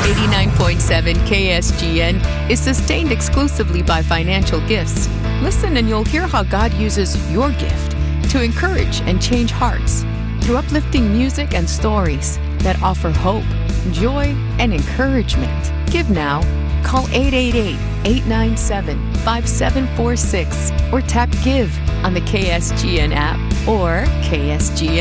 89.7 KSGN is sustained exclusively by financial gifts. Listen and you'll hear how God uses your gift to encourage and change hearts through uplifting music and stories that offer hope, joy, and encouragement. Give now. Call 888-897-5746 or tap Give on the KSGN app or KSGN